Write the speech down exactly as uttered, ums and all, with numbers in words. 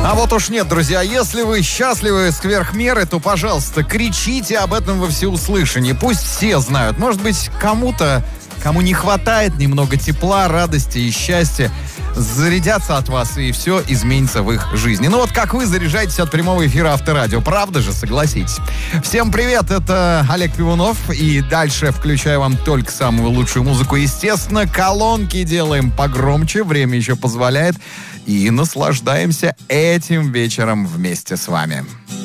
А вот уж нет, друзья, если вы счастливы сверх меры, то, пожалуйста, кричите об этом во всеуслышание. Пусть все знают. Может быть, кому-то, кому не хватает немного тепла, радости и счастья, зарядятся от вас, и все изменится в их жизни. Ну вот как вы заряжаетесь от прямого эфира Авторадио. Правда же, согласитесь. Всем привет, это Олег Пивунов. И дальше включаю вам только самую лучшую музыку. Естественно, колонки делаем погромче, время еще позволяет. И наслаждаемся этим вечером вместе с вами.